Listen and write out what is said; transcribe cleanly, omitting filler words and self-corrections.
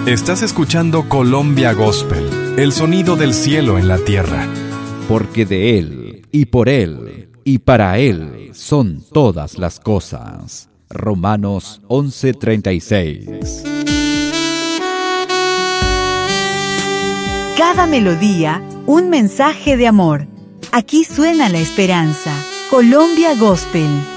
Estás escuchando Colombia Gospel, el sonido del cielo en la tierra. Porque de Él, y por Él, y para Él son todas las cosas. Romanos 11:36. Cada melodía, un mensaje de amor. Aquí suena la esperanza. Colombia Gospel.